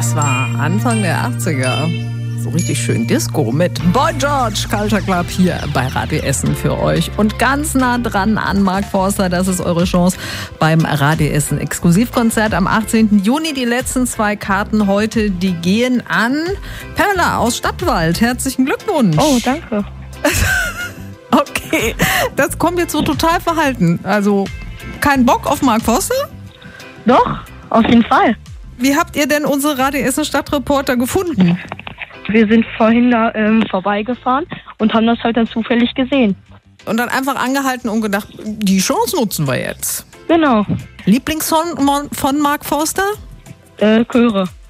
Das war Anfang der 80er. So richtig schön Disco mit Boy George, Culture Club hier bei Radio Essen für euch. Und ganz nah dran an Mark Forster, das ist eure Chance beim Radio Essen Exklusivkonzert am 18. Juni. Die letzten 2 Karten heute, die gehen an Perla aus Stadtwald. Herzlichen Glückwunsch. Oh, danke. Okay, das kommt jetzt so total verhalten. Also kein Bock auf Mark Forster? Doch, auf jeden Fall. Wie habt ihr denn unsere Radio Essen Stadtreporter gefunden? Wir sind vorhin da vorbeigefahren und haben das halt dann zufällig gesehen. Und dann einfach angehalten und gedacht, die Chance nutzen wir jetzt. Genau. Lieblingssong von Mark Forster? Chöre.